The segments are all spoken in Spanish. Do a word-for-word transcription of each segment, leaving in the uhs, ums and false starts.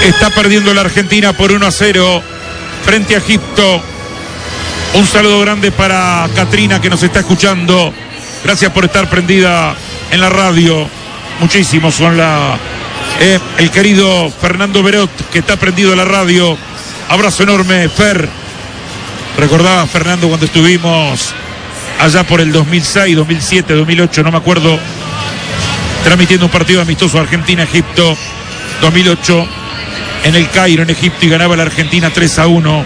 Está perdiendo la Argentina por uno a cero frente a Egipto. Un saludo grande para Katrina que nos está escuchando. Gracias por estar prendida en la radio. Muchísimos son la... Eh, el querido Fernando Berot que está prendido en la radio. Abrazo enorme, Fer. Recordaba, Fernando, cuando estuvimos allá por el dos mil seis, dos mil siete, dos mil ocho, no me acuerdo, transmitiendo un partido amistoso Argentina-Egipto, dos mil ocho, en el Cairo, en Egipto, y ganaba la Argentina tres a uno.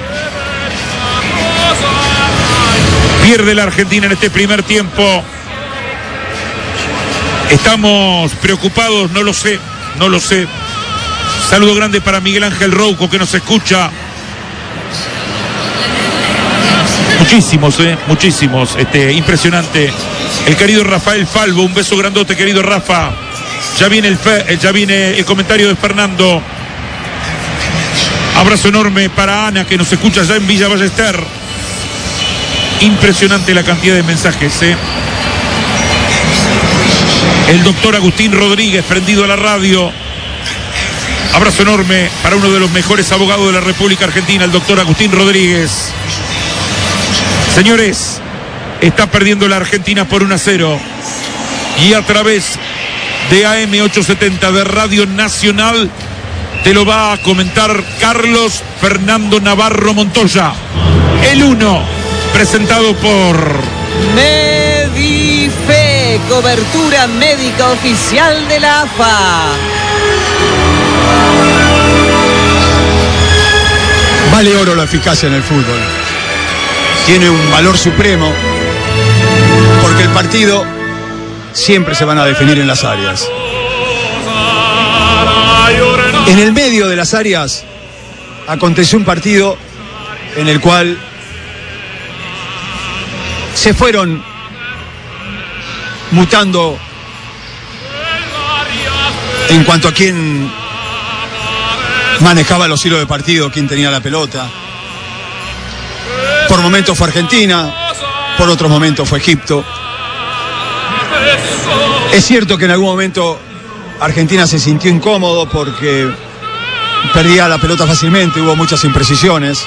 Pierde la Argentina en este primer tiempo. Estamos preocupados, no lo sé, no lo sé. Saludo grande para Miguel Ángel Rouco que nos escucha. Muchísimos, eh, muchísimos, este, impresionante. El querido Rafael Falvo, un beso grandote, querido Rafa. Ya viene el, fe, ya viene el comentario de Fernando. Abrazo enorme para Ana que nos escucha ya en Villa Ballester. Impresionante la cantidad de mensajes, eh. El doctor Agustín Rodríguez, prendido a la radio. Abrazo enorme para uno de los mejores abogados de la República Argentina, el doctor Agustín Rodríguez. Señores, está perdiendo la Argentina por uno a cero. Y a través de A M ochocientos setenta de Radio Nacional te lo va a comentar Carlos Fernando Navarro Montoya. El uno, presentado por Medife, cobertura médica oficial de la A F A. Vale oro la eficacia en el fútbol. Tiene un valor supremo porque el partido siempre se van a definir en las áreas. En el medio de las áreas aconteció un partido en el cual se fueron mutando en cuanto a quién manejaba los hilos de partido, quién tenía la pelota. Por momentos fue Argentina, por otros momentos fue Egipto. Es cierto que en algún momento Argentina se sintió incómodo porque perdía la pelota fácilmente, hubo muchas imprecisiones.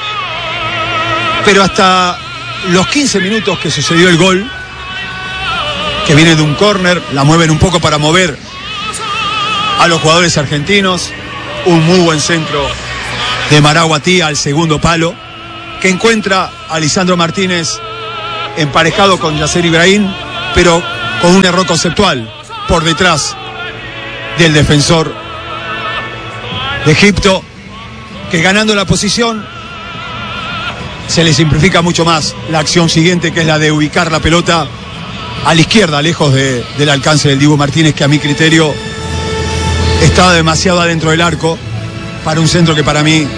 Pero hasta los quince minutos que sucedió el gol, que viene de un córner, la mueven un poco para mover a los jugadores argentinos. Un muy buen centro de Maraguatí al segundo palo, que encuentra a Lisandro Martínez emparejado con Yasser Ibrahim, pero con un error conceptual por detrás del defensor de Egipto, que ganando la posición se le simplifica mucho más la acción siguiente, que es la de ubicar la pelota a la izquierda, lejos de, del alcance del Dibu Martínez, que a mi criterio estaba demasiado adentro del arco para un centro que para mí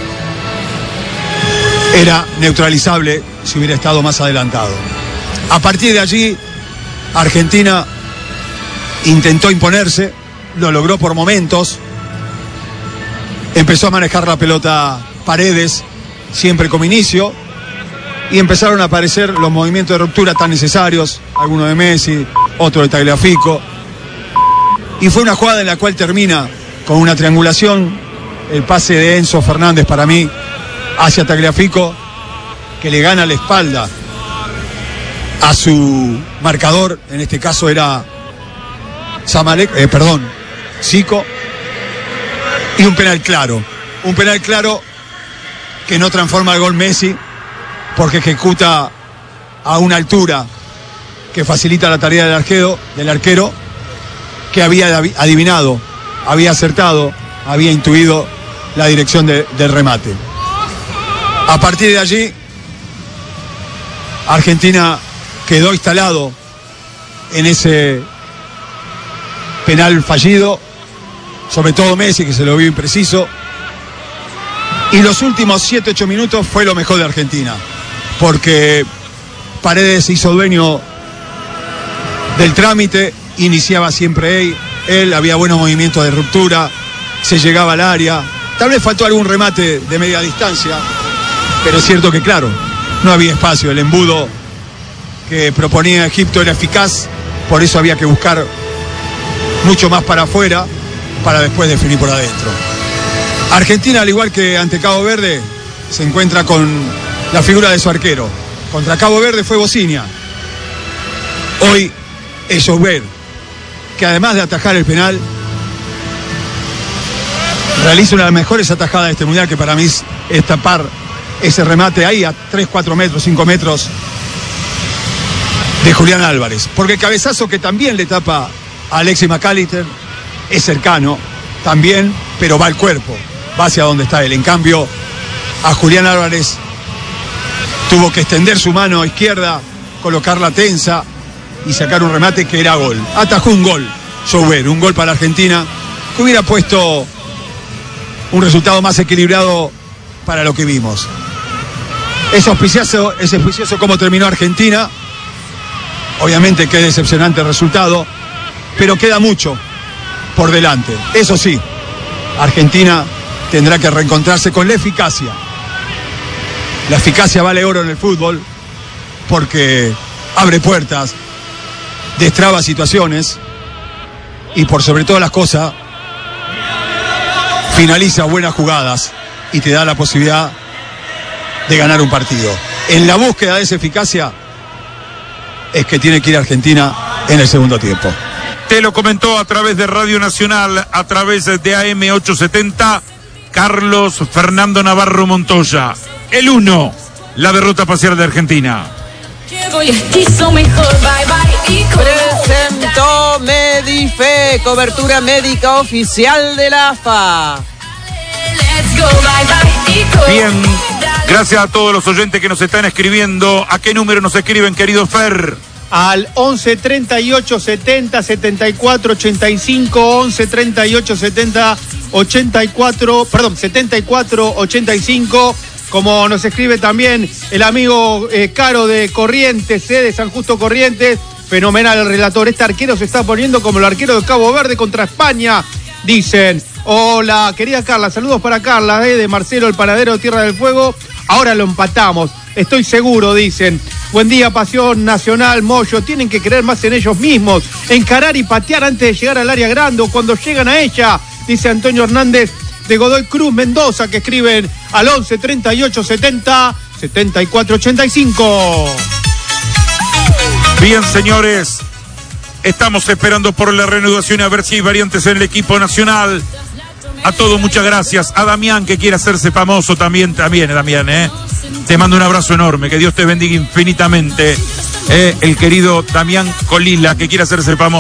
era neutralizable si hubiera estado más adelantado. A partir de allí, Argentina intentó imponerse, lo logró por momentos, empezó a manejar la pelota Paredes, siempre como inicio, y empezaron a aparecer los movimientos de ruptura tan necesarios, alguno de Messi, otro de Tagliafico, y fue una jugada en la cual termina con una triangulación, el pase de Enzo Fernández para mí hacia Tagliafico, que le gana la espalda a su marcador, en este caso era Zamalek, eh, perdón, Zico, y un penal claro, un penal claro que no transforma el gol Messi, porque ejecuta a una altura que facilita la tarea del arquero, del arquero que había adivinado, había acertado, había intuido la dirección de, del remate. A partir de allí, Argentina quedó instalado en ese penal fallido, sobre todo Messi, que se lo vio impreciso, y los últimos siete ocho minutos fue lo mejor de Argentina, porque Paredes se hizo dueño del trámite, iniciaba siempre él, él había buenos movimientos de ruptura, se llegaba al área, tal vez faltó algún remate de media distancia, pero es cierto que claro, no había espacio, el embudo que proponía Egipto era eficaz, por eso había que buscar mucho más para afuera, para después definir por adentro. Argentina, al igual que ante Cabo Verde, se encuentra con la figura de su arquero. Contra Cabo Verde fue Bocinia. Hoy es Joubert, que además de atajar el penal, realiza una de las mejores atajadas de este mundial, que para mí es, es tapar ese remate ahí a tres, cuatro metros, cinco metros de Julián Álvarez. Porque el cabezazo que también le tapa a Alexis McAllister es cercano también, pero va al cuerpo, va hacia donde está él. En cambio, a Julián Álvarez tuvo que extender su mano izquierda, colocarla tensa y sacar un remate que era gol. Atajó un gol, Joubert, un gol para Argentina, que hubiera puesto un resultado más equilibrado para lo que vimos. Es auspicioso, es auspicioso cómo terminó Argentina. Obviamente que es decepcionante el resultado, pero queda mucho por delante. Eso sí, Argentina tendrá que reencontrarse con la eficacia. La eficacia vale oro en el fútbol porque abre puertas, destraba situaciones y por sobre todas las cosas finaliza buenas jugadas y te da la posibilidad de ganar un partido. En la búsqueda de esa eficacia es que tiene que ir Argentina en el segundo tiempo. Te lo comentó a través de Radio Nacional, a través de A M ochocientos setenta, Carlos Fernando Navarro Montoya. El uno, la derrota parcial de Argentina. Presentó Medife, cobertura médica oficial de la A F A. Bien, gracias a todos los oyentes que nos están escribiendo. ¿A qué número nos escriben, querido Fer? Al once treinta y ocho setenta setenta y cuatro ochenta y cinco, once treinta y ocho setenta ochenta y cuatro, perdón, setenta y cuatro ochenta y cinco, como nos escribe también el amigo eh, Caro de Corrientes, eh, de San Justo Corrientes. Fenomenal el relator, este arquero se está poniendo como el arquero de Cabo Verde contra España, dicen. Hola, querida Carla, saludos para Carla, eh, de Marcelo, el panadero de Tierra del Fuego. Ahora lo empatamos, estoy seguro, dicen. Buen día, Pasión Nacional, Moyo. Tienen que creer más en ellos mismos, encarar y patear antes de llegar al área grande o cuando llegan a ella, dice Antonio Hernández de Godoy Cruz, Mendoza, que escriben al once treinta y ocho setenta setenta y cuatro ochenta y cinco. Bien, señores, estamos esperando por la reanudación a ver si hay variantes en el equipo nacional. A todos, muchas gracias. A Damián, que quiere hacerse famoso también, también, Damián, ¿eh? Te mando un abrazo enorme, que Dios te bendiga infinitamente. Eh, el querido Damián Colila, que quiere hacerse famoso.